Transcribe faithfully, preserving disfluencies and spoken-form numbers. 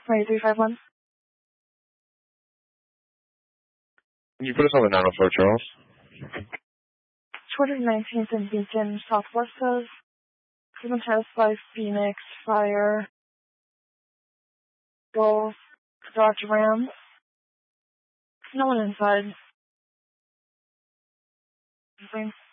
nine three five one. Can you put us on the nine oh four, Charles? two nineteenth and Beacon, Southwest says. Cleveland House by Phoenix, Fire, Golf, Dodge Ram. No one inside. Fine.